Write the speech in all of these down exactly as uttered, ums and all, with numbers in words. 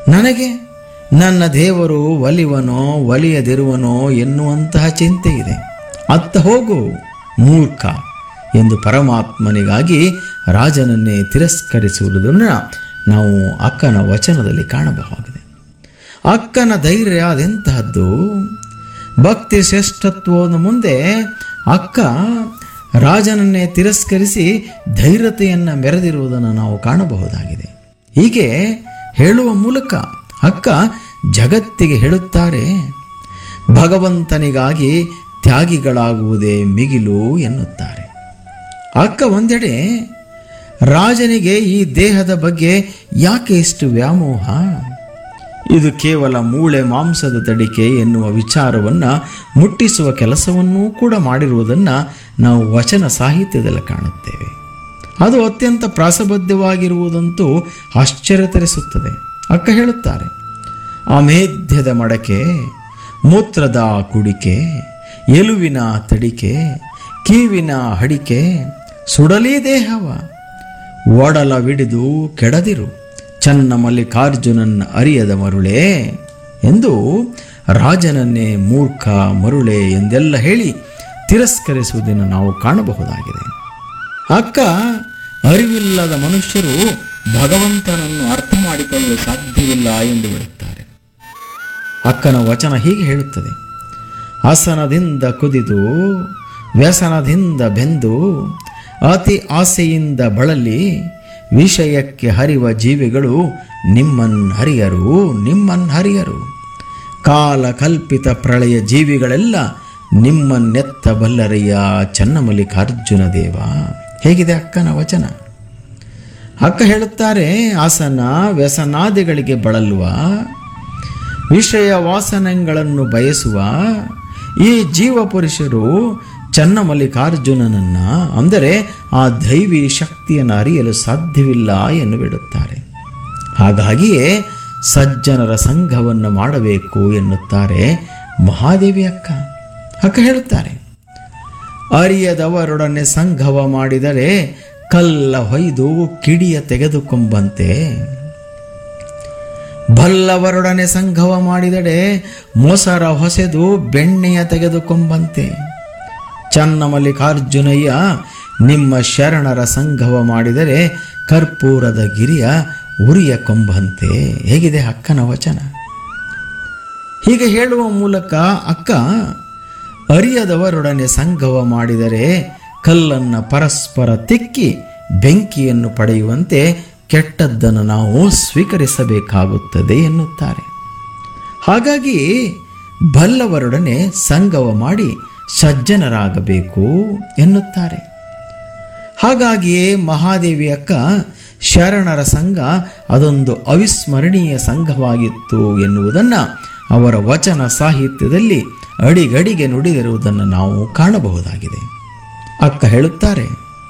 ನನಗೆ ನನ್ನ ದೇವರು ಒಲಿವನೋ ಒಲಿಯದಿರುವನೋ ಎನ್ನುವಂತಹ ಚಿಂತೆ ಇದೆ. ಅತ್ತ ಹೋಗು ಮೂರ್ಖ ಎಂದು ಪರಮಾತ್ಮನಿಗಾಗಿ ರಾಜನನ್ನೇ ತಿರಸ್ಕರಿಸುವುದನ್ನು ನಾವು ಅಕ್ಕನ ವಚನದಲ್ಲಿ ಕಾಣಬಹುದಾಗಿದೆ. ಅಕ್ಕನ ಧೈರ್ಯ ಅದೆಂತಹದ್ದು! ಭಕ್ತಿ ಶ್ರೇಷ್ಠತ್ವದ ಮುಂದೆ ಅಕ್ಕ ರಾಜನನ್ನೇ ತಿರಸ್ಕರಿಸಿ ಧೈರ್ಯತೆಯನ್ನು ಮೆರೆದಿರುವುದನ್ನು ನಾವು ಕಾಣಬಹುದಾಗಿದೆ. ಹೀಗೆ ಹೇಳುವ ಮೂಲಕ ಅಕ್ಕ ಜಗತ್ತಿಗೆ ಹೇಳುತ್ತಾರೆ, ಭಗವಂತನಿಗಾಗಿ ತ್ಯಾಗಿಗಳಾಗುವುದೇ ಮಿಗಿಲು ಎನ್ನುತ್ತಾರೆ. ಅಕ್ಕ ಒಂದೆಡೆ ರಾಜನಿಗೆ ಈ ದೇಹದ ಬಗ್ಗೆ ಯಾಕೆ ಇಷ್ಟು ವ್ಯಾಮೋಹ, ಇದು ಕೇವಲ ಮೂಳೆ ಮಾಂಸದ ತಡಿಕೆ ಎನ್ನುವ ವಿಚಾರವನ್ನು ಮುಟ್ಟಿಸುವ ಕೆಲಸವನ್ನೂ ಕೂಡ ಮಾಡಿರುವುದನ್ನು ನಾವು ವಚನ ಸಾಹಿತ್ಯದಲ್ಲಿ ಕಾಣುತ್ತೇವೆ. ಅದು ಅತ್ಯಂತ ಪ್ರಾಸಬದ್ಧವಾಗಿರುವುದಂತೂ ಆಶ್ಚರ್ಯ ತರಿಸುತ್ತದೆ. ಅಕ್ಕ ಹೇಳುತ್ತಾರೆ, ಅಮೇಧ್ಯದ ಮಡಕೆ, ಮೂತ್ರದ ಕುಡಿಕೆ, ಎಲುವಿನ ತಡಿಕೆ, ಕೀವಿನ ಹಡಿಕೆ, ಸುಡಲಿ ದೇಹವ ಒಡಲವಿಡಿದು ಕೆಡದಿರು ಚನ್ನ ಮಲ್ಲಿಕಾರ್ಜುನನ್ನ ಅರಿಯದ ಮರುಳೇ ಎಂದು ರಾಜನನ್ನೇ ಮೂರ್ಖ ಮರುಳೆ ಎಂದೆಲ್ಲ ಹೇಳಿ ತಿರಸ್ಕರಿಸುವುದನ್ನು ನಾವು ಕಾಣಬಹುದಾಗಿದೆ. ಅಕ್ಕ ಅರಿವಿಲ್ಲದ ಮನುಷ್ಯರು ಭಗವಂತನನ್ನು ಅರ್ಥ ಮಾಡಿಕೊಳ್ಳಲು ಸಾಧ್ಯವಿಲ್ಲ ಎಂದು ಬಿಡುತ್ತಾರೆ. ಅಕ್ಕನ ವಚನ ಹೀಗೆ ಹೇಳುತ್ತದೆ, ಆಸನದಿಂದ ಕುದಿದು ವ್ಯಸನದಿಂದ ಬೆಂದು ಅತಿ ಆಸೆಯಿಂದ ಬಳಲಿ ವಿಷಯಕ್ಕೆ ಹರಿವ ಜೀವಿಗಳು ನಿಮ್ಮನ್ ಹರಿಯರು ನಿಮ್ಮನ್ ಹರಿಯರು ಕಾಲ ಕಲ್ಪಿತ ಪ್ರಳಯ ಜೀವಿಗಳೆಲ್ಲ ನಿಮ್ಮನ್ನೆತ್ತ ಬಲ್ಲರಿಯ ಚನ್ನಮಲ್ಲಿಕಾರ್ಜುನ ದೇವ. ಹೇಗಿದೆ ಅಕ್ಕನ ವಚನ? ಅಕ್ಕ ಹೇಳುತ್ತಾರೆ, ಆಸನ ವ್ಯಸನಾದಿಗಳಿಗೆ ಬಳಲುವ, ವಿಷಯ ವಾಸನೆಗಳನ್ನು ಬಯಸುವ ಈ ಜೀವ ಪುರುಷರು ಚನ್ನಮಲ್ಲಿಕಾರ್ಜುನನನ್ನ ಅಂದರೆ ಆ ದೈವಿ ಶಕ್ತಿಯನ್ನು ಅರಿಯಲು ಸಾಧ್ಯವಿಲ್ಲ ಎಂದು ಬಿಡುತ್ತಾರೆ. ಹಾಗಾಗಿಯೇ ಸಜ್ಜನರ ಸಂಘವನ್ನು ಮಾಡಬೇಕು ಎನ್ನುತ್ತಾರೆ ಮಹಾದೇವಿ ಅಕ್ಕ. ಅಕ್ಕ ಹೇಳುತ್ತಾರೆ, ಅರಿಯದವರೊಡನೆ ಸಂಘವ ಮಾಡಿದರೆ ಕಲ್ಲ ಹೊಯ್ದು ಕಿಡಿಯ ತೆಗೆದುಕೊಂಬಂತೆ, ಬಲ್ಲವರೊಡನೆ ಸಂಘವ ಮಾಡಿದರೆ ಮೊಸರ ಹೊಸೆದು ಬೆಣ್ಣೆಯ ತೆಗೆದುಕೊಂಬಂತೆ. ಚನ್ನಮಲ್ಲಿಕಾರ್ಜುನಯ್ಯ ನಿಮ್ಮ ಶರಣರ ಸಂಘವ ಮಾಡಿದರೆ ಕರ್ಪೂರದ ಗಿರಿಯ ಉರಿಯ ಕೊಂಬಂತೆ. ಹೇಗಿದೆ ಅಕ್ಕನ ವಚನ? ಹೀಗೆ ಹೇಳುವ ಮೂಲಕ ಅಕ್ಕ ಅರಿಯದವರೊಡನೆ ಸಂಘವ ಮಾಡಿದರೆ ಕಲ್ಲನ್ನು ಪರಸ್ಪರ ತಿಕ್ಕಿ ಬೆಂಕಿಯನ್ನು ಪಡೆಯುವಂತೆ ಕೆಟ್ಟದ್ದನ್ನು ನಾವು ಸ್ವೀಕರಿಸಬೇಕಾಗುತ್ತದೆ ಎನ್ನುತ್ತಾರೆ. ಹಾಗಾಗಿ ಬಲ್ಲವರೊಡನೆ ಸಂಘವ ಮಾಡಿ ಸಜ್ಜನರಾಗಬೇಕು ಎನ್ನುತ್ತಾರೆ. ಹಾಗಾಗಿಯೇ ಮಹಾದೇವಿ ಅಕ್ಕ ಶರಣರ ಸಂಘ ಅದೊಂದು ಅವಿಸ್ಮರಣೀಯ ಸಂಘವಾಗಿತ್ತು ಎನ್ನುವುದನ್ನು ಅವರ ವಚನ ಸಾಹಿತ್ಯದಲ್ಲಿ ಅಡಿಗಡಿಗೆ ನುಡಿದಿರುವುದನ್ನು ನಾವು ಕಾಣಬಹುದಾಗಿದೆ. ಅಕ್ಕ ಹೇಳುತ್ತಾರೆ,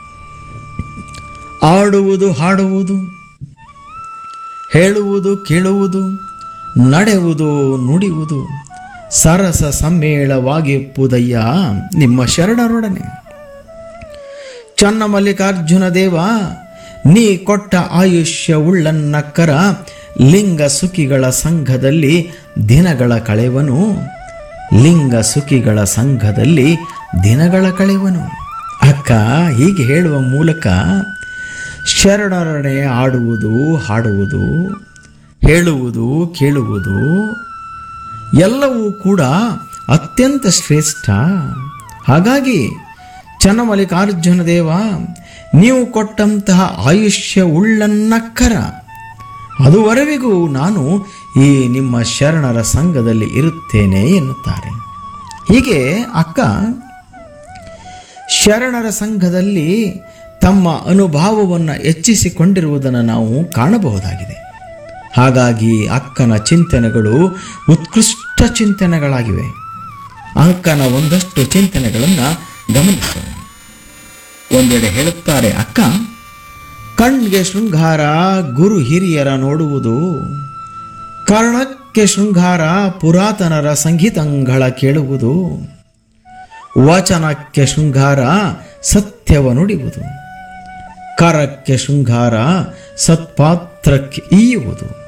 ಆಡುವುದು ಹಾಡುವುದು, ಹೇಳುವುದು ಕೇಳುವುದು, ನಡೆಯುವುದು ನುಡಿಯುವುದು ಸರಸ ಸಮ್ಮೇಳವಾಗಿಪ್ಪುದಯ್ಯ ನಿಮ್ಮ ಶರಣರೊಡನೆ. ಚನ್ನಮಲ್ಲಿಕಾರ್ಜುನ ದೇವ, ನೀ ಕೊಟ್ಟ ಆಯುಷ್ಯ ಉಳ್ಳನ್ನಕ್ಕರ ಲಿಂಗ ಸುಖಿಗಳ ಸಂಘದಲ್ಲಿ ದಿನಗಳ ಕಳೆವನು, ಲಿಂಗ ಸುಖಿಗಳ ಸಂಘದಲ್ಲಿ ದಿನಗಳ ಕಳೆವನು. ಅಕ್ಕ ಹೀಗೆ ಹೇಳುವ ಮೂಲಕ ಶರಣರೊಡನೆ ಆಡುವುದು ಹಾಡುವುದು ಹೇಳುವುದು ಕೇಳುವುದು ಎಲ್ಲವೂ ಕೂಡ ಅತ್ಯಂತ ಶ್ರೇಷ್ಠ. ಹಾಗಾಗಿ ಚನ್ನಮಲ್ಲಿಕಾರ್ಜುನ ದೇವ, ನೀವು ಕೊಟ್ಟಂತಹ ಆಯುಷ್ಯ ಉಳ್ಳನ್ನಕ್ಕರ ಅದುವರೆವಿಗೂ ನಾನು ಈ ನಿಮ್ಮ ಶರಣರ ಸಂಘದಲ್ಲಿ ಇರುತ್ತೇನೆ ಎನ್ನುತ್ತಾರೆ. ಹೀಗೆ ಅಕ್ಕ ಶರಣರ ಸಂಘದಲ್ಲಿ ತಮ್ಮ ಅನುಭವವನ್ನು ಹೆಚ್ಚಿಸಿಕೊಂಡಿರುವುದನ್ನು ನಾವು ಕಾಣಬಹುದಾಗಿದೆ. ಹಾಗಾಗಿ ಅಕ್ಕನ ಚಿಂತನೆಗಳು ಉತ್ಕೃಷ್ಟ ಚಿಂತನೆಗಳಾಗಿವೆ. ಅಕ್ಕನ ಒಂದಷ್ಟು ಚಿಂತನೆಗಳನ್ನು ಗಮನಿಸೋಣ. ಒಂದೆಡೆ ಹೇಳುತ್ತಾರೆ ಅಕ್ಕ, ಕಣ್ಗೆ ಶೃಂಗಾರ ಗುರು ಹಿರಿಯರ ನೋಡುವುದು, ಕರ್ಣಕ್ಕೆ ಶೃಂಗಾರ ಪುರಾತನರ ಸಂಗೀತಂಗಳ ಕೇಳುವುದು, ವಚನಕ್ಕೆ ಶೃಂಗಾರ ಸತ್ಯವ ನುಡಿಯುವುದು, ಕರಕ್ಕೆ ಶೃಂಗಾರ ಸತ್ಪಾತ್ರಕ್ಕೆ ಈಯುವುದು,